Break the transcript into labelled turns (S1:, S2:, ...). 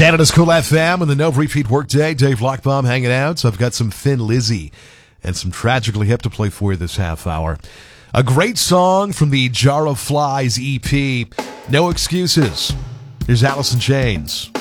S1: Canada's Cool FM and the No Repeat Workday. Dave Lockbaum hanging out. So I've got some Thin Lizzy and some Tragically Hip to play for you this half hour. A great song from the Jar of Flies EP. No Excuses. Here's Alice in Chains.